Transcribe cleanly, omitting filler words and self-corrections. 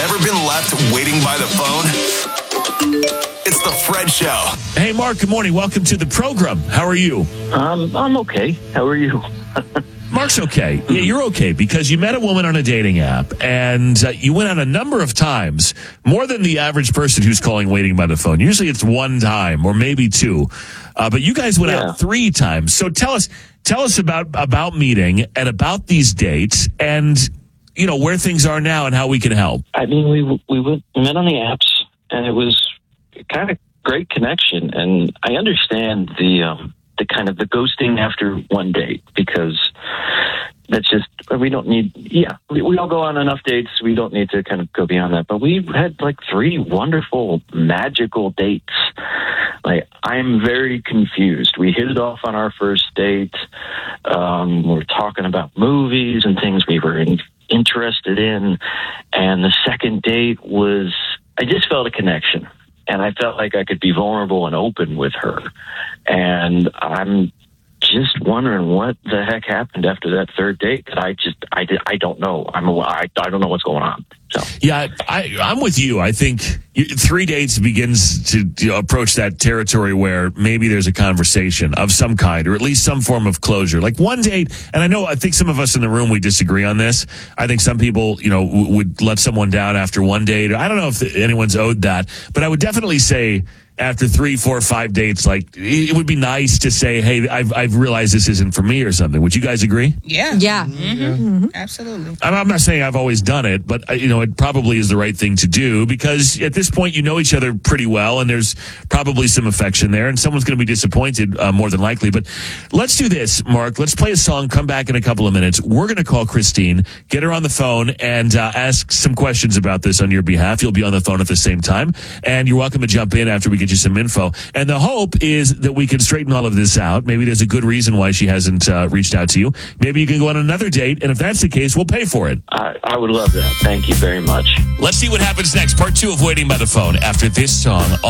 Ever been left waiting by the phone? It's the Fred Show. Hey, Mark, good morning. Welcome to the program. How are you? I'm okay. How are you? Mark's okay. Yeah, you're okay because you met a woman on a dating app and you went out a number of times, more than the average person who's calling waiting by the phone. Usually it's one time or maybe two, but you guys went out 3 times. So tell us about meeting and about these dates and, you know, where things are now and how we can help. I mean, we met on the apps, and it was kind of great connection. And I understand the kind of the ghosting after one date, because that's just, we don't need, we all go on enough dates. We don't need to kind of go beyond that. But we've had like 3 wonderful, magical dates. Like, I'm very confused. We hit it off on our first date. We're talking about movies and things we were interested in. And the second date was, I just felt a connection. And I felt like I could be vulnerable and open with her. And I'm just wondering what the heck happened after that third date. That I don't know. I don't know what's going on. So yeah, I'm with you. I think 3 dates begins to approach that territory where maybe there's a conversation of some kind, or at least some form of closure. Like one date, and I think some of us in the room, we disagree on this. I think some people, would let someone down after one date. I don't know if anyone's owed that, but I would definitely say after 3, 4, 5 dates, like it would be nice to say, "Hey, I've realized this isn't for me," or something. Would you guys agree? Yeah. Mm-hmm. Absolutely. I'm not saying I've always done it, but it probably is the right thing to do, because at this point you know each other pretty well, and there's probably some affection there, and someone's going to be disappointed more than likely. But let's do this, Mark. Let's play a song. Come back in a couple of minutes. We're going to call Christine, get her on the phone, and ask some questions about this on your behalf. You'll be on the phone at the same time, and you're welcome to jump in after we get you some info. And the hope is that we can straighten all of this out. Maybe there's a good reason why she hasn't reached out to you. Maybe you can go on another date, and if that's the case, we'll pay for it. I would love that. Thank you very much. Let's see what happens next. Part 2 of Waiting by the Phone after this song.